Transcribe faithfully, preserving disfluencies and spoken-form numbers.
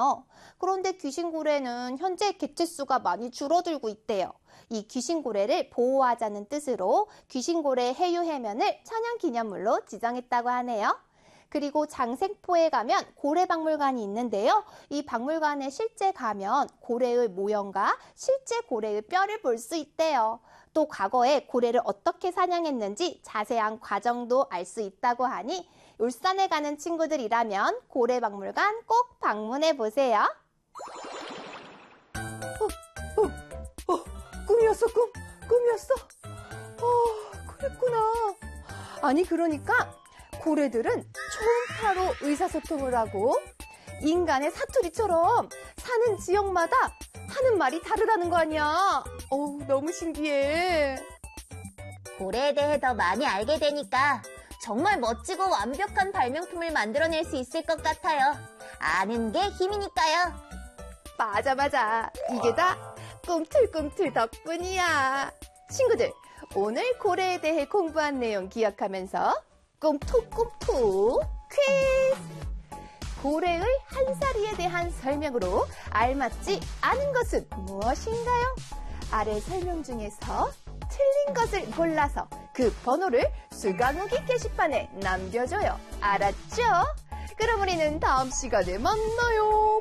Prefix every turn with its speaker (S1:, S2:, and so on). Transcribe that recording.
S1: 하잖아요. 그런데 귀신고래는 현재 개체수가 많이 줄어들고 있대요. 이 귀신고래를 보호하자는 뜻으로 귀신고래 해유 해면을 천연기념물로 지정했다고 하네요. 그리고 장생포에 가면 고래박물관이 있는데요. 이 박물관에 실제 가면 고래의 모형과 실제 고래의 뼈를 볼 수 있대요. 또 과거에 고래를 어떻게 사냥했는지 자세한 과정도 알 수 있다고 하니 울산에 가는 친구들이라면 고래박물관 꼭 방문해 보세요.
S2: 어, 어, 어, 꿈이었어, 꿈, 꿈이었어? 어, 그랬구나. 아니, 그러니까 고래들은 초음파로 의사소통을 하고 인간의 사투리처럼 사는 지역마다 하는 말이 다르다는 거 아니야. 어우, 너무 신기해.
S3: 고래에 대해 더 많이 알게 되니까 정말 멋지고 완벽한 발명품을 만들어낼 수 있을 것 같아요. 아는 게 힘이니까요.
S1: 맞아, 맞아. 이게 다 꿈틀꿈틀 덕분이야. 친구들, 오늘 고래에 대해 공부한 내용 기억하면서 꿈토꿈토 퀴즈! 고래의 한사리에 대한 설명으로 알맞지 않은 것은 무엇인가요? 아래 설명 중에서 틀린 것을 골라서 그 번호를 수강후기 게시판에 남겨줘요. 알았죠? 그럼 우리는 다음 시간에 만나요.